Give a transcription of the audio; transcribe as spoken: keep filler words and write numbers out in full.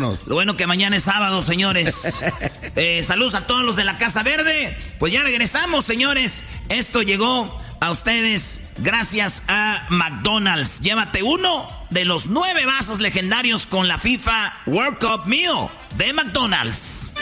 vámonos. Lo bueno que mañana es sábado, señores. eh, saludos a todos los de la Casa Verde. Pues ya regresamos, señores. Esto llegó a ustedes gracias a McDonald's. Llévate uno de los nueve vasos legendarios con la FIFA World Cup Meal de McDonald's.